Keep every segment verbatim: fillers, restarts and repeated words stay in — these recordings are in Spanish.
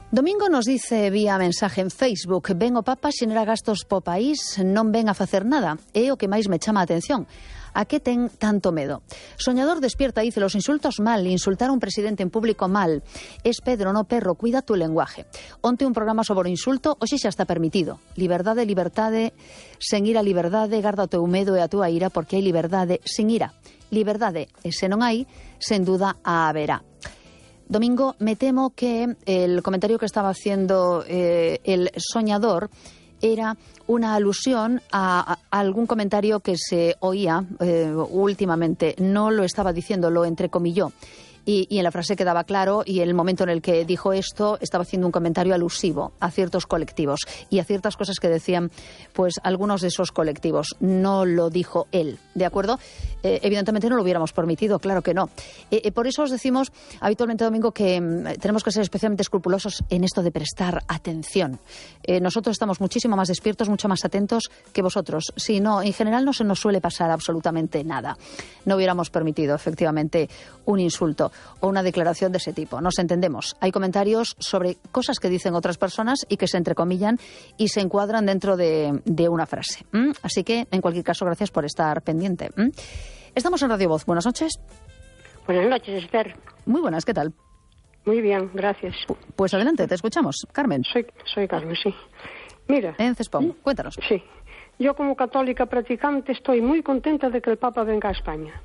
Domingo nos dice vía mensaje en Facebook: ven o Papa xenera gastos po país, non ven a facer nada. É o que máis me chama a atención. A que ten tanto medo? Soñador despierta, dice: los insultos mal, insultar a un presidente en público mal. Es Pedro, no perro, cuida tu lenguaje. Onte un programa sobre o insulto, hoxe xa está permitido. Liberdade, liberdade, sen ira, liberdade, garda o teu medo e a túa ira, porque hai liberdade sen ira. Liberdade, e se non hai, sen duda a haberá. Domingo, me temo que el comentario que estaba haciendo eh, el soñador era una alusión a, a algún comentario que se oía eh, últimamente. No lo estaba diciendo, lo entrecomilló. Y, y en la frase quedaba claro, y en el momento en el que dijo esto, estaba haciendo un comentario alusivo a ciertos colectivos y a ciertas cosas que decían pues algunos de esos colectivos. No lo dijo él, ¿de acuerdo? Eh, evidentemente no lo hubiéramos permitido, claro que no. Eh, eh, por eso os decimos habitualmente, Domingo, que mm, tenemos que ser especialmente escrupulosos en esto de prestar atención. Eh, nosotros estamos muchísimo más despiertos, mucho más atentos que vosotros. Si no, en general no se nos suele pasar absolutamente nada. No hubiéramos permitido, efectivamente, un insulto o una declaración de ese tipo. Nos entendemos. Hay comentarios sobre cosas que dicen otras personas y que se entrecomillan y se encuadran dentro de, de una frase. ¿Mm? Así que, en cualquier caso, gracias por estar pendiente. ¿Mm? Estamos en Radio Voz. Buenas noches. Buenas noches, Esther. Muy buenas, ¿qué tal? Muy bien, gracias. Pues adelante, te escuchamos. Carmen. Soy, soy Carmen, sí. Mira. En Cespón, cuéntanos. Sí. Yo, como católica practicante, estoy muy contenta de que el Papa venga a España.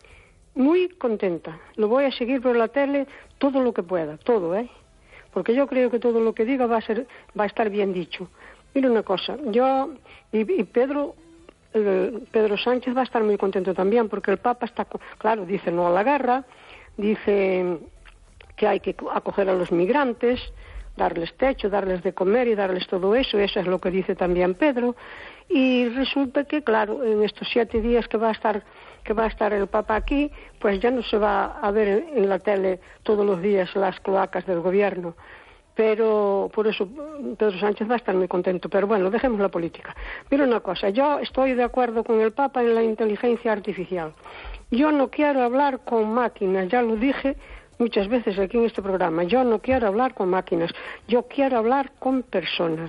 Muy contenta. Lo voy a seguir por la tele todo lo que pueda, todo, ¿eh? Porque yo creo que todo lo que diga va a ser, va a estar bien dicho. Mira una cosa, yo y, y Pedro, el, Pedro Sánchez va a estar muy contento también, porque el Papa está, claro, dice no a la guerra, dice que hay que acoger a los migrantes, darles techo, darles de comer y darles todo eso, eso es lo que dice también Pedro. Y resulta que, claro, en estos siete días que va a estar que va a estar el Papa aquí, pues ya no se va a ver en la tele todos los días las cloacas del gobierno. Pero por eso Pedro Sánchez va a estar muy contento. Pero bueno, dejemos la política. Mira una cosa, yo estoy de acuerdo con el Papa en la inteligencia artificial. Yo no quiero hablar con máquinas, ya lo dije muchas veces aquí en este programa. Yo no quiero hablar con máquinas, yo quiero hablar con personas.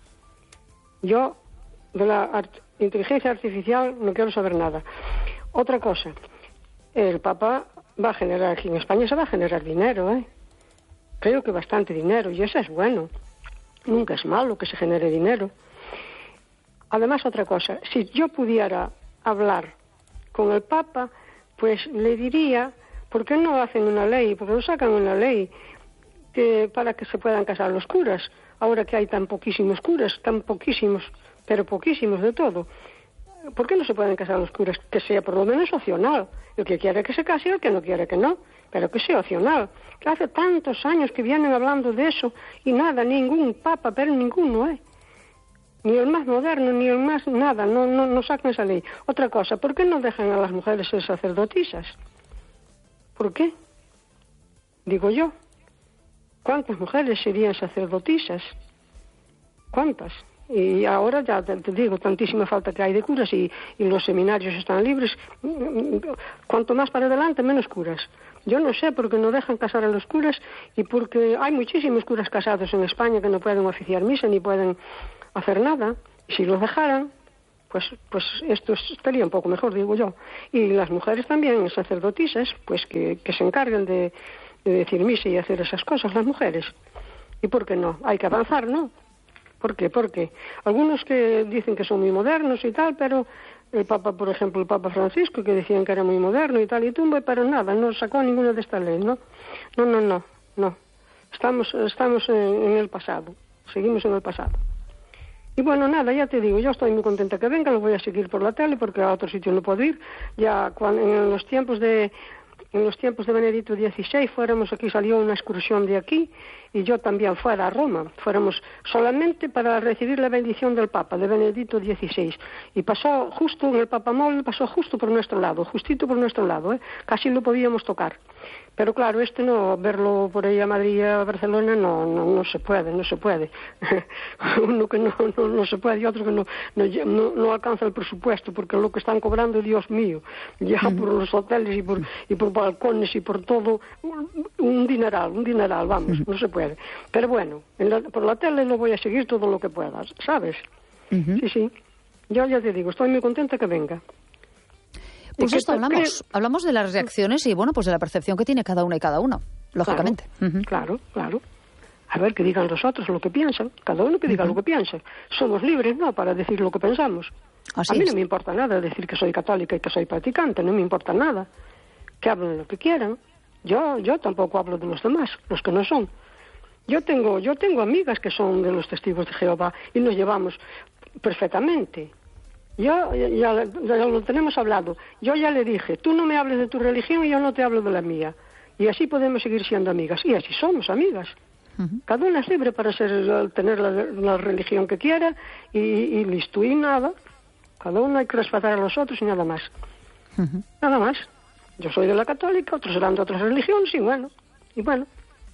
Yo de la art- inteligencia artificial no quiero saber nada. Otra cosa, el Papa va a generar, aquí en España se va a generar dinero, ¿eh? Creo que bastante dinero, y eso es bueno. Nunca es malo que se genere dinero. Además, otra cosa, si yo pudiera hablar con el Papa, pues le diría, ¿por qué no hacen una ley? Porque no sacan una ley que, para que se puedan casar los curas, ahora que hay tan poquísimos curas, tan poquísimos, pero poquísimos de todo. ¿Por qué no se pueden casar los curas? Que sea por lo menos opcional. El que quiere que se case y el que no quiere que no. Pero que sea opcional. Que hace tantos años que vienen hablando de eso y nada, ningún papa, pero ninguno, ¿eh? Ni el más moderno, ni el más nada. No, no, no sacan esa ley. Otra cosa, ¿por qué no dejan a las mujeres ser sacerdotisas? ¿Por qué? Digo yo. ¿Cuántas mujeres serían sacerdotisas? ¿Cuántas? Y ahora ya te, te digo, tantísima falta que hay de curas y, y los seminarios están libres. Cuanto más para adelante, menos curas. Yo no sé por qué no dejan casar a los curas y porque hay muchísimos curas casados en España que no pueden oficiar misa ni pueden hacer nada. Y si los dejaran, pues, pues esto estaría un poco mejor, digo yo. Y las mujeres también, sacerdotisas, pues que, que se encarguen de, de decir misa y hacer esas cosas, las mujeres. ¿Y por qué no? Hay que avanzar, ¿no? ¿Por qué? Porque algunos que dicen que son muy modernos y tal, pero el Papa, por ejemplo, el Papa Francisco, que decían que era muy moderno y tal y tumba, pero nada, no sacó ninguna de estas leyes, ¿no? No, no, no, no. Estamos, estamos en, en el pasado, seguimos en el pasado. Y bueno, nada, ya te digo, yo estoy muy contenta que venga, lo voy a seguir por la tele porque a otro sitio no puedo ir. Ya cuando, en los tiempos de... En los tiempos de Benedicto dieciséis fuéramos aquí, salió una excursión de aquí y yo también fuera a Roma. Fuéramos solamente para recibir la bendición del Papa, de Benedicto dieciséis. Y pasó justo en el Papamol, pasó justo por nuestro lado, justito por nuestro lado, ¿eh? Casi lo podíamos tocar. Pero claro, este no, verlo por ahí a Madrid, a Barcelona, no, no, no se puede, no se puede. Uno que no, no, no se puede y otro que no, no, no, no alcanza el presupuesto, porque lo que están cobrando, Dios mío, ya mm. por los hoteles y por, y por balcones y por todo, un dineral, un dineral, vamos, mm. no se puede. Pero bueno, en la, por la tele lo voy a seguir todo lo que pueda, ¿sabes? Mm-hmm. Sí, sí. Yo ya te digo, estoy muy contenta que venga. Pues esto hablamos, que... hablamos de las reacciones y, bueno, pues de la percepción que tiene cada una y cada uno, lógicamente. Claro, uh-huh. claro, claro. A ver, que digan los otros lo que piensan, cada uno que diga uh-huh. lo que piensa. Somos libres, ¿no?, para decir lo que pensamos. Así a mí es. No me importa nada decir que soy católica y que soy practicante, no me importa nada. Que hablen lo que quieran. Yo yo tampoco hablo de los demás, los que no son. Yo tengo yo tengo amigas que son de los testigos de Jehová y nos llevamos perfectamente. Yo ya, ya, ya lo tenemos hablado. Yo ya le dije, tú no me hables de tu religión y yo no te hablo de la mía. Y así podemos seguir siendo amigas. Y así somos amigas. Uh-huh. Cada una es libre para ser, tener la, la religión que quiera y, y listo. Y nada. Cada una hay que respetar a los otros y nada más. Uh-huh. Nada más. Yo soy de la católica, otros serán de otras religiones y bueno. Y bueno.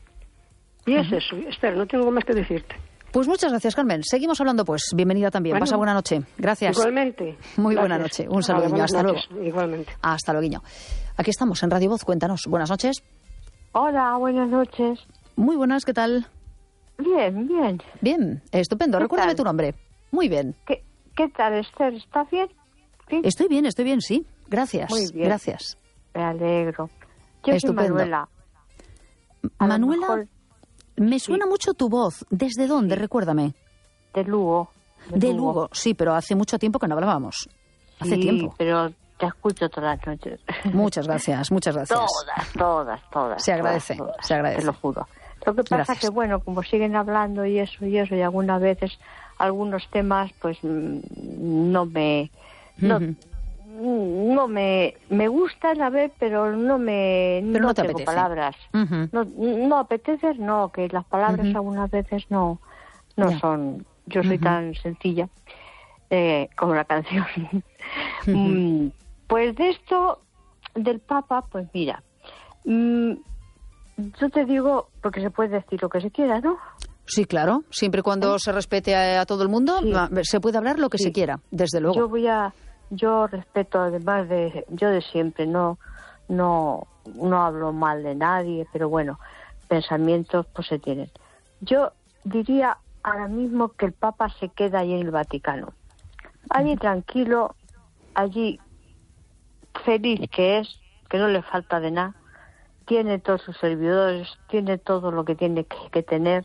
Y uh-huh. es eso, Esther, no tengo más que decirte. Pues muchas gracias, Carmen. Seguimos hablando, pues. Bienvenida también. Bueno, pasa buena noche. Gracias. Igualmente. Muy gracias. Buena noche. Un saludo. Vale, hasta noches. luego. Igualmente. Hasta luego. Aquí estamos en Radio Voz. Cuéntanos. Buenas noches. Hola, buenas noches. Muy buenas, ¿qué tal? Bien, bien. Bien, estupendo. Recuérdame tu nombre. Muy bien. ¿Qué, qué tal, Esther? ¿Estás bien? ¿Sí? Estoy bien, estoy bien, sí. Gracias. Muy bien. Gracias. Me alegro. Yo estupendo. soy Manuela. A Manuela, mejor... me suena sí. mucho tu voz. ¿Desde dónde? Sí. Recuérdame. De Lugo. De, de Lugo. Lugo, sí, pero hace mucho tiempo que no hablábamos. Hace sí, tiempo. pero te escucho todas las noches. Muchas gracias, muchas gracias. Todas, todas, todas. Se agradece, todas, todas, se agradece. Te lo juro. Lo que pasa gracias. Que, bueno, como siguen hablando y eso y eso, y algunas veces algunos temas, pues, no me... No, uh-huh. no me... Me gustan a ver, pero no me... Pero no, no te tengo apetece. Palabras. Uh-huh. No, no apetece, no, que las palabras uh-huh. algunas veces no, no yeah. son... Yo soy uh-huh. tan sencilla eh, como la canción. Uh-huh. Pues de esto del Papa, pues mira, mmm, yo te digo, porque se puede decir lo que se quiera, ¿no? Sí, claro, siempre y cuando ¿Eh? se respete a, a todo el mundo, sí. se puede hablar lo que sí. se quiera, desde luego. Yo voy a, yo respeto además de, yo de siempre, no, no, no hablo mal de nadie, pero bueno, pensamientos pues se tienen. Yo diría ahora mismo que el Papa se queda allí en el Vaticano, allí uh-huh. tranquilo, allí feliz que es, que no le falta de nada, tiene todos sus servidores, tiene todo lo que tiene que, que tener,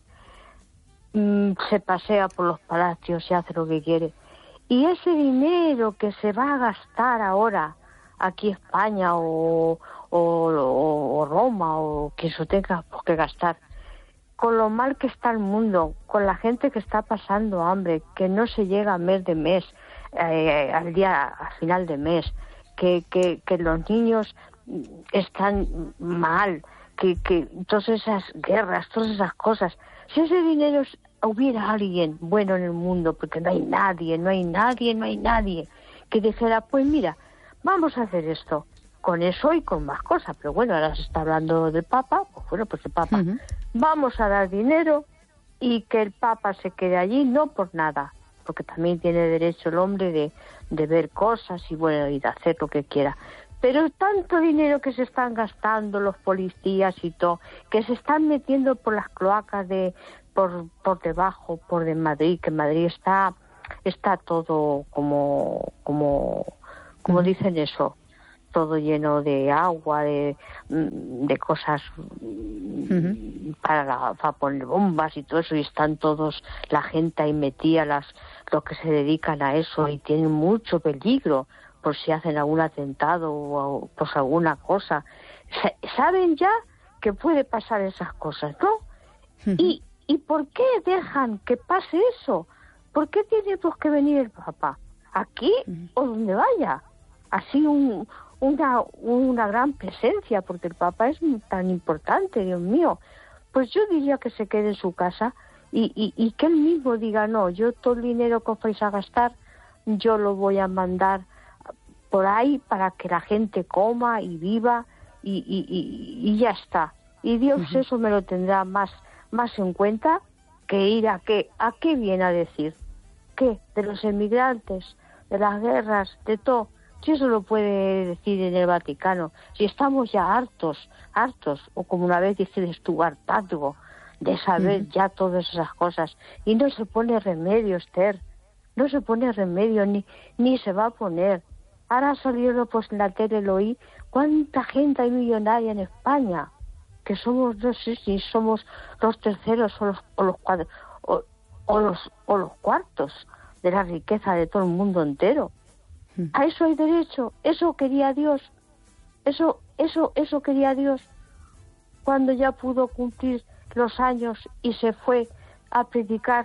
mm, se pasea por los palacios y hace lo que quiere. Y ese dinero que se va a gastar ahora aquí en España o, o, o, o Roma o que eso tenga pues, que gastar, con lo mal que está el mundo, con la gente que está pasando hambre, que no se llega a mes de mes, eh, al día, al final de mes, que, que, que los niños están mal, que, que todas esas guerras, todas esas cosas. Si ese dinero hubiera alguien bueno en el mundo, porque no hay nadie, no hay nadie, no hay nadie, que dijera, pues mira, vamos a hacer esto, con eso y con más cosas, pero bueno, ahora se está hablando del Papa, pues bueno, pues el Papa, uh-huh. vamos a dar dinero y que el Papa se quede allí, no por nada, porque también tiene derecho el hombre de, de ver cosas y bueno, y de hacer lo que quiera. Pero tanto dinero que se están gastando los policías y todo, que se están metiendo por las cloacas de por por debajo, por de Madrid, que Madrid está está todo como como como uh-huh. dicen eso, todo lleno de agua, de de cosas uh-huh. para, la, para poner bombas y todo eso, y están todos la gente ahí metida, las los que se dedican a eso y tienen mucho peligro por si hacen algún atentado o pues alguna cosa. Saben ya que puede pasar esas cosas, ¿no? Uh-huh. ¿Y, ¿Y por qué dejan que pase eso? ¿Por qué tiene pues que venir el Papa? ¿Aquí uh-huh. o donde vaya? Así un, una, una gran presencia, porque el Papa es tan importante, Dios mío. Pues yo diría que se quede en su casa y, y, y que él mismo diga, no, yo todo el dinero que os vais a gastar, yo lo voy a mandar por ahí para que la gente coma y viva y, y, y, y ya está. Y Dios uh-huh. eso me lo tendrá más, más en cuenta que ir a qué, a qué viene a decir. ¿Qué? De los emigrantes, de las guerras, de todo. Si eso lo puede decir en el Vaticano, si estamos ya hartos, hartos, o como una vez dijiste tú, hartazgo, de saber uh-huh. ya todas esas cosas, y no se pone remedio, Esther, no se pone remedio, ni, ni se va a poner. Ahora ha salido pues en la tele, lo oí, cuánta gente hay millonaria en España, que somos, no sé si somos los terceros o los, o los cuadros, o, o los, o los cuartos de la riqueza de todo el mundo entero. A eso hay derecho, eso quería Dios, eso, eso, eso quería Dios. Cuando ya pudo cumplir los años y se fue a predicar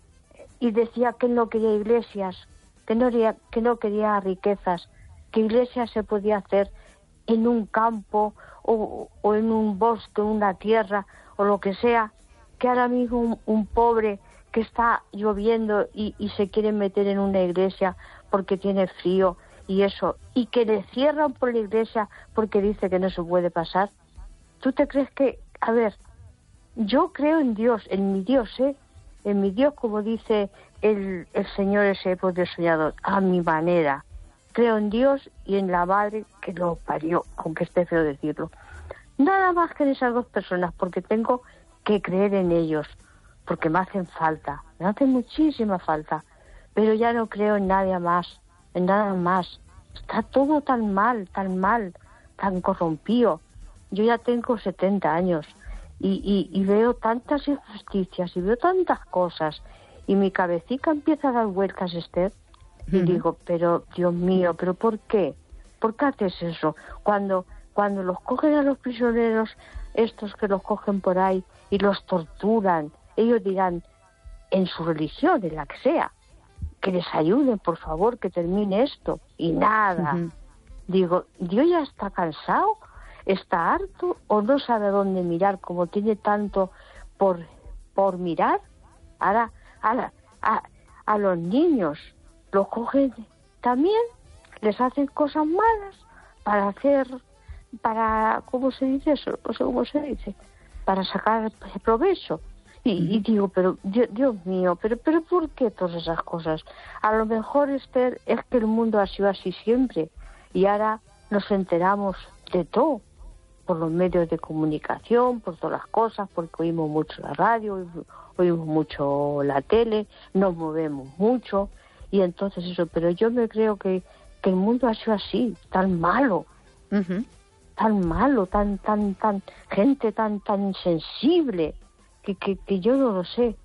y decía que no quería iglesias, que no quería, que no quería riquezas, que iglesias se podía hacer en un campo o, o en un bosque, una tierra o lo que sea, que ahora mismo un, un pobre que está lloviendo y, y se quiere meter en una iglesia porque tiene frío y eso, y que le cierran por la iglesia porque dice que no se puede pasar. ¿Tú te crees que, a ver, yo creo en Dios, en mi Dios, ¿eh? En mi Dios, como dice el, el Señor ese poder soñador, a mi manera. Creo en Dios y en la madre que lo parió, aunque esté feo decirlo. Nada más que en esas dos personas, porque tengo que creer en ellos, porque me hacen falta, me hacen muchísima falta. Pero ya no creo en nadie más, en nada más. Está todo tan mal, tan mal, tan corrompido. Yo ya tengo setenta años y, y, y veo tantas injusticias y veo tantas cosas y mi cabecita empieza a dar vueltas, Esther, y uh-huh. digo, pero Dios mío, ¿pero por qué? ¿Por qué haces eso? Cuando, cuando los cogen a los prisioneros, estos que los cogen por ahí y los torturan, ellos dirán, en su religión, en la que sea, que les ayuden, por favor, que termine esto. Y nada. Uh-huh. Digo, Dios ya está cansado, está harto, o no sabe dónde mirar, como tiene tanto por, por mirar. Ahora, ahora a, a los niños los cogen también, les hacen cosas malas para hacer, para, ¿cómo se dice eso? No sé cómo se dice, para sacar provecho. Y, y digo, pero Dios, Dios mío, pero pero ¿por qué todas esas cosas? A lo mejor, Esther, es que el mundo ha sido así siempre y ahora nos enteramos de todo por los medios de comunicación, por todas las cosas, porque oímos mucho la radio, oímos mucho la tele, nos movemos mucho y entonces eso. Pero yo me creo que, que el mundo ha sido así, tan malo, uh-huh. tan malo, tan tan tan gente tan tan insensible. Que, que, que yo no lo sé.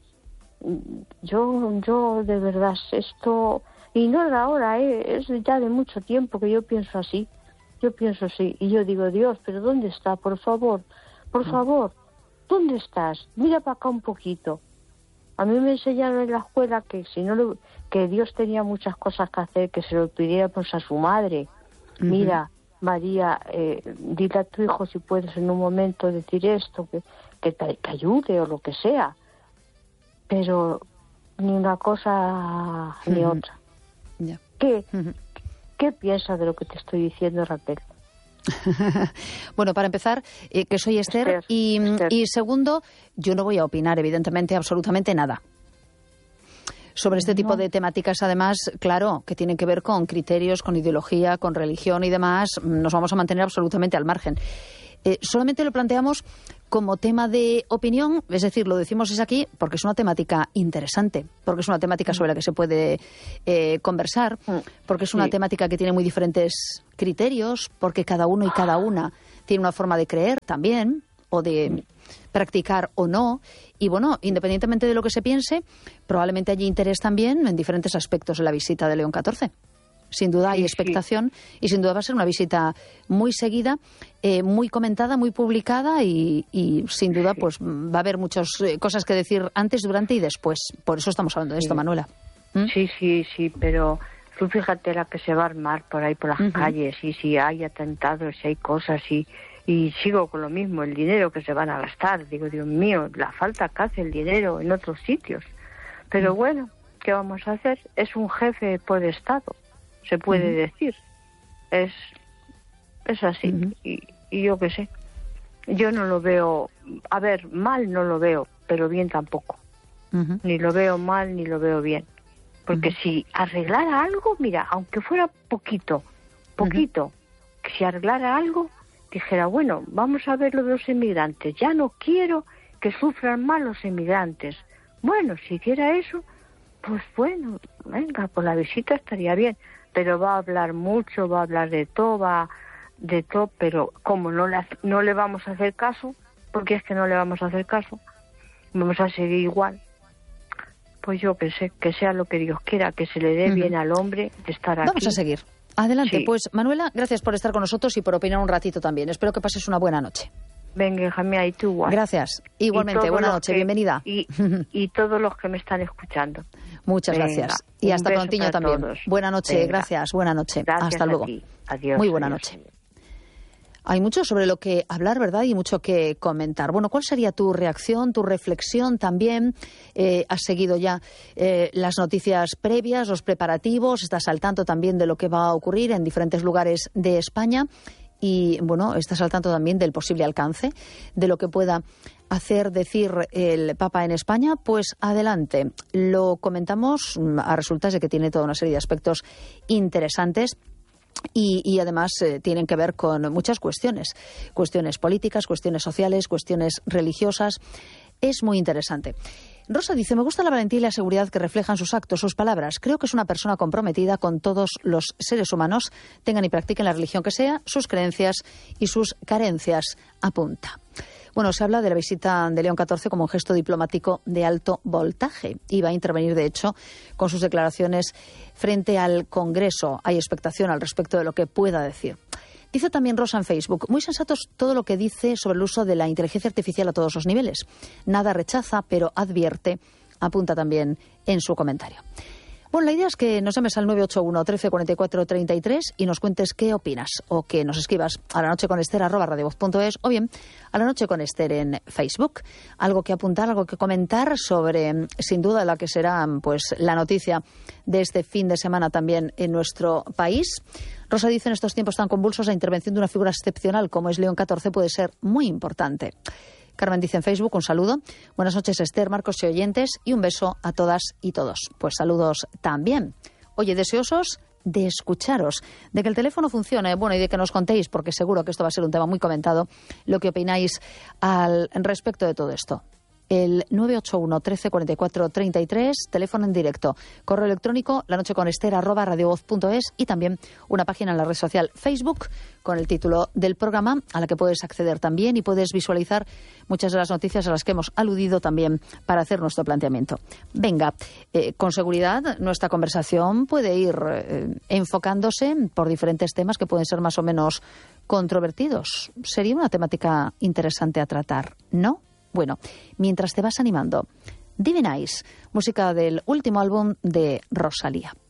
Yo, yo de verdad, esto, y no es de ahora, ¿eh? Es ya de mucho tiempo que yo pienso así. Yo pienso así. Y yo digo, Dios, ¿pero dónde está? Por favor, por favor, ¿dónde estás? Mira para acá un poquito. A mí me enseñaron en la escuela que si no lo, que Dios tenía muchas cosas que hacer, que se lo pidiéramos a su madre. Uh-huh. Mira, María, eh, dile a tu hijo si puedes en un momento decir esto, que que te, te ayude o lo que sea, pero ni una cosa uh-huh. ni otra. Yeah. ¿Qué, uh-huh. ¿Qué piensas de lo que te estoy diciendo, Raquel? Bueno, para empezar, eh, que soy Esther, Esther, y, Esther. y segundo, yo no voy a opinar, evidentemente, absolutamente nada. Sobre este tipo no. de temáticas, además, claro, que tienen que ver con criterios, con ideología, con religión y demás, nos vamos a mantener absolutamente al margen. Eh, solamente lo planteamos como tema de opinión, es decir, lo decimos es aquí porque es una temática interesante, porque es una temática sobre la que se puede eh, conversar, porque es una sí. temática que tiene muy diferentes criterios, porque cada uno y cada una tiene una forma de creer también, o de practicar o no, y bueno, independientemente de lo que se piense, probablemente haya interés también en diferentes aspectos de la visita de León catorce. Sin duda hay expectación sí. y sin duda va a ser una visita muy seguida, eh, muy comentada, muy publicada y, y sin duda sí. pues va a haber muchas eh, cosas que decir antes, durante y después. Por eso estamos hablando de sí. esto, Manuela. ¿Mm? Sí, sí, sí, pero tú fíjate la que se va a armar por ahí por las uh-huh. calles y si hay atentados, si hay cosas y, y sigo con lo mismo, el dinero que se van a gastar. Digo, Dios mío, la falta que hace el dinero en otros sitios. Pero uh-huh. bueno, ¿qué vamos a hacer? Es un jefe por Estado. Se puede uh-huh. decir, es es así uh-huh. y, y yo qué sé. Yo no lo veo, a ver, mal no lo veo, pero bien tampoco. Uh-huh. Ni lo veo mal ni lo veo bien. Porque uh-huh. si arreglara algo, mira, aunque fuera poquito, poquito, uh-huh. si arreglara algo, dijera, bueno, vamos a ver lo de los inmigrantes. Ya no quiero que sufran mal los inmigrantes. Bueno, si quiera eso, pues bueno, venga, pues la visita estaría bien. Pero va a hablar mucho, va a hablar de todo, va de todo, pero como no le, no le vamos a hacer caso, porque es que no le vamos a hacer caso, vamos a seguir igual. Pues yo pensé que sea lo que Dios quiera, que se le dé uh-huh. bien al hombre de estar aquí. Vamos a seguir. Adelante. Sí. Pues Manuela, gracias por estar con nosotros y por opinar un ratito también. Espero que pases una buena noche. Venga, Jamia, y tú igual. Gracias. Igualmente, buena noche, que, bienvenida. Y, y todos los que me están escuchando. Muchas Venga, gracias. Y hasta prontiño también. Todos. Buena noche, Venga. gracias, buena noche. Gracias hasta luego. Adiós. Muy buena adiós. noche. Hay mucho sobre lo que hablar, ¿verdad? Y mucho que comentar. Bueno, ¿cuál sería tu reacción, tu reflexión también? Eh, ¿Has seguido ya eh, las noticias previas, los preparativos? ¿Estás al tanto también de lo que va a ocurrir en diferentes lugares de España? Y, bueno, ¿estás al tanto también del posible alcance de lo que pueda hacer, decir el Papa en España? Pues adelante. Lo comentamos a resultas de que tiene toda una serie de aspectos interesantes. Y, y además eh, tienen que ver con muchas cuestiones, cuestiones políticas, cuestiones sociales, cuestiones religiosas. Es muy interesante. Rosa dice, me gusta la valentía y la seguridad que reflejan sus actos, sus palabras. Creo que es una persona comprometida con todos los seres humanos, tengan y practiquen la religión que sea, sus creencias y sus carencias, apunta. Bueno, se habla de la visita de León catorce como un gesto diplomático de alto voltaje y va a intervenir, de hecho, con sus declaraciones frente al Congreso. Hay expectación al respecto de lo que pueda decir. Dice también Rosa en Facebook, muy sensatos todo lo que dice sobre el uso de la inteligencia artificial a todos los niveles. Nada rechaza, pero advierte, apunta también en su comentario. Bueno, la idea es que nos llames al nueve ocho uno, trece, cuarenta y cuatro, treinta y tres y nos cuentes qué opinas o que nos escribas a la noche con Ester arroba radiovoz punto es o bien a la noche con Ester en Facebook. Algo que apuntar, algo que comentar sobre, sin duda, la que será pues la noticia de este fin de semana también en nuestro país. Rosa dice, en estos tiempos tan convulsos, la intervención de una figura excepcional como es León catorce puede ser muy importante. Carmen dice en Facebook, un saludo. Buenas noches, Ester, Marcos y oyentes, y un beso a todas y todos. Pues saludos también. Oye, deseosos de escucharos, de que el teléfono funcione, bueno, y de que nos contéis, porque seguro que esto va a ser un tema muy comentado, lo que opináis al respecto de todo esto. El nueve ocho uno, trece, cuarenta y cuatro, treinta y tres, teléfono en directo, correo electrónico, la noche con Ester arroba radiovoz punto es y también una página en la red social Facebook con el título del programa a la que puedes acceder también y puedes visualizar muchas de las noticias a las que hemos aludido también para hacer nuestro planteamiento. Venga, eh, con seguridad nuestra conversación puede ir eh, enfocándose por diferentes temas que pueden ser más o menos controvertidos. Sería una temática interesante a tratar, ¿no? Bueno, mientras te vas animando, Divine Eyes, música del último álbum de Rosalía.